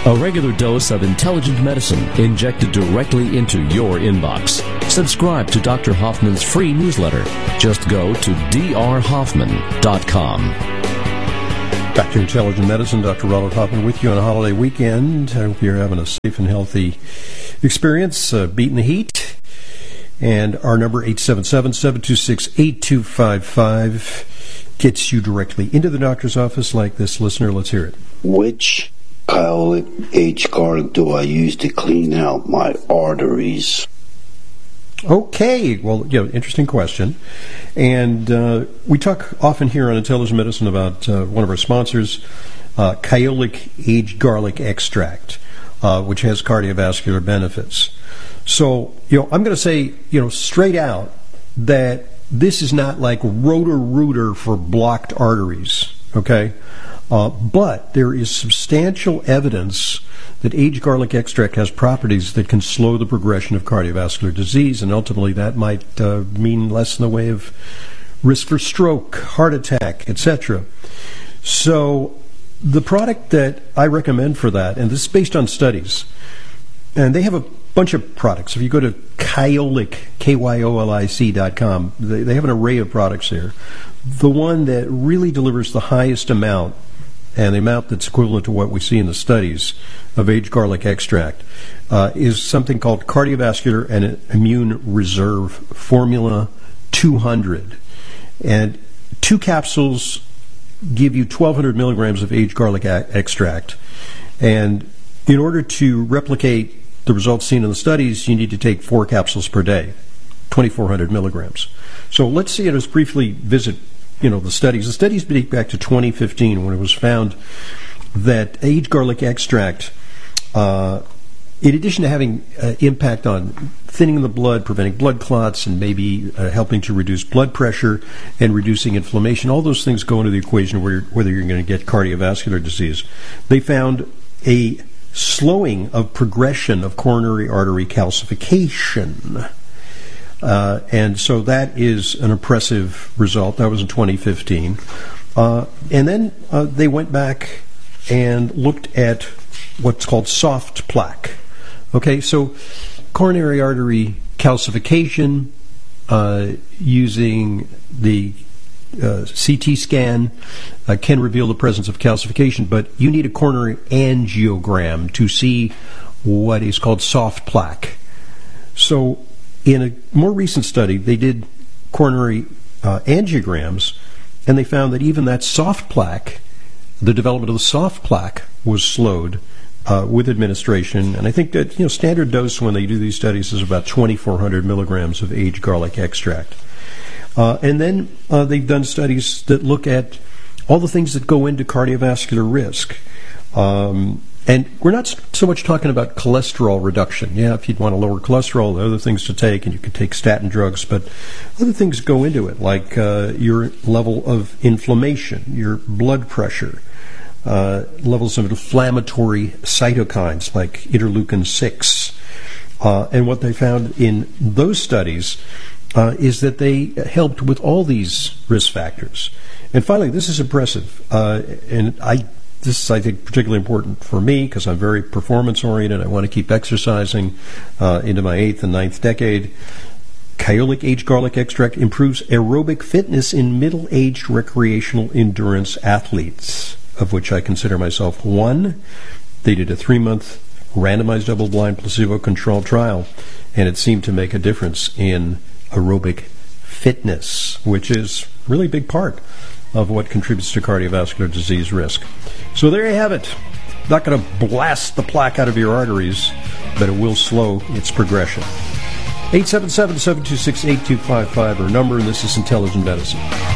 A regular dose of intelligent medicine injected directly into your inbox. Subscribe to Dr. Hoffman's free newsletter. Just go to drhoffman.com. Back to Intelligent Medicine. Dr. Ronald Hoffman with you on a holiday weekend. I hope you're having a safe and healthy experience, beating the heat. And our number, 877-726-8255, gets you directly into the doctor's office like this listener. Let's hear it. Which Kyolic H garlic do I use to clean out my arteries? Okay, well, interesting question. And we talk often here on Intelligent Medicine about one of our sponsors, Kyolic Aged Garlic Extract, which has cardiovascular benefits. So, I'm going to say, straight out that this is not like Roto-Rooter for blocked arteries, okay? But there is substantial evidence that aged garlic extract has properties that can slow the progression of cardiovascular disease, and ultimately that might mean less in the way of risk for stroke, heart attack, etc. So the product that I recommend for that, and this is based on studies, and they have a bunch of products. If you go to Kyolic, KYOLIC.com, they have an array of products there. The one that really delivers the highest amount, and the amount that's equivalent to what we see in the studies of aged garlic extract, is something called Cardiovascular and Immune Reserve Formula 200. And 2 capsules give you 1,200 milligrams of aged garlic extract. And in order to replicate the results seen in the studies, you need to take 4 capsules per day, 2,400 milligrams. So let's see, let's briefly visit the studies. The studies date back to 2015 when it was found that aged garlic extract, in addition to having impact on thinning the blood, preventing blood clots, and maybe helping to reduce blood pressure and reducing inflammation, all those things go into the equation whether you're going to get cardiovascular disease. They found a slowing of progression of coronary artery calcification. And so that is an impressive result. That was in 2015. And then they went back and looked at what's called soft plaque. Okay, so coronary artery calcification using the CT scan can reveal the presence of calcification, but you need a coronary angiogram to see what is called soft plaque. So in a more recent study, they did coronary angiograms, and they found that even that soft plaque, the development of the soft plaque, was slowed with administration. And I think that standard dose when they do these studies is about 2,400 milligrams of aged garlic extract. And then they've done studies that look at all the things that go into cardiovascular risk. And we're not so much talking about cholesterol reduction. Yeah, if you'd want to lower cholesterol, there are other things to take, and you could take statin drugs, but other things go into it, like your level of inflammation, your blood pressure, levels of inflammatory cytokines like interleukin-6. And what they found in those studies is that they helped with all these risk factors. And finally, this is impressive, this is, I think, particularly important for me because I'm very performance-oriented. I want to keep exercising into my 8th and 9th decade. Kyolic aged garlic extract improves aerobic fitness in middle-aged recreational endurance athletes, of which I consider myself one. They did a 3-month randomized double-blind placebo-controlled trial, and it seemed to make a difference in aerobic fitness, which is really a big part of what contributes to cardiovascular disease risk. So there you have it. Not going to blast the plaque out of your arteries, but it will slow its progression. 877-726-8255, our number, and this is Intelligent Medicine.